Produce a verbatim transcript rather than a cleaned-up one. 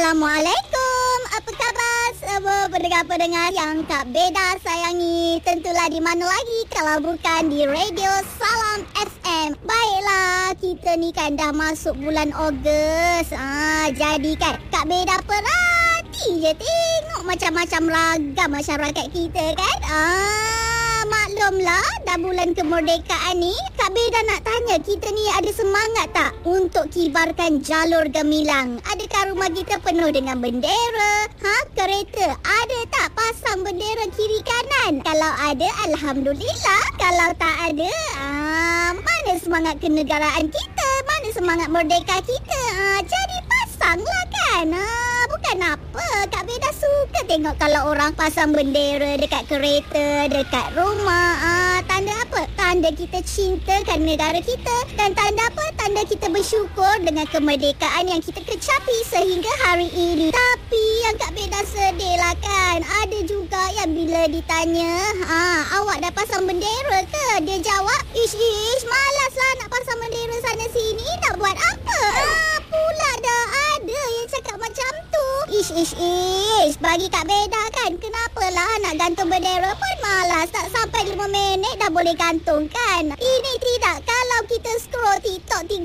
Assalamualaikum. Apa khabar semua pendengar-pendengar yang Kak Beda sayangi? Tentulah di mana lagi kalau bukan di Radio Salam F M. Baiklah, kita ni kan dah masuk bulan Ogos. Ah, jadi kan Kak Beda perhati je tengok macam-macam ragam masyarakat kita kan. Ah, maklumlah dah bulan kemerdekaan ni. Kak Beda nak tanya, kita ni ada semangat tak untuk kibarkan jalur gemilang? Adakah rumah kita penuh dengan bendera? Ha, kereta ada tak pasang bendera kiri kanan? Kalau ada, alhamdulillah. Kalau tak ada, ah, mana semangat kenegaraan kita? Mana semangat merdeka kita? Ah, jadi pasanglah kan. Ah, bukan apa, Kak Beda suka tengok kalau orang pasang bendera dekat kereta, dekat rumah. Ah, tanda apa? Tanda kita cintakan negara kita. Dan tanda apa? Tanda kita bersyukur dengan kemerdekaan yang kita kecapi sehingga hari ini. Tapi yang Kak Beda sedih lah kan, ada juga yang bila ditanya, ah, awak dah pasang bendera ke? Dia jawab, ish ish, malas lah nak pasang bendera sana sini. Nak buat apa? Ah, pula dah ada yang cakap macam tu. Ish ish ish, bagi Kak Beda kan, kenapalah nak gantung bendera pun malas. Tak sampai lima minit dah boleh gantung kan. Ini tidak, kalau kita scroll TikTok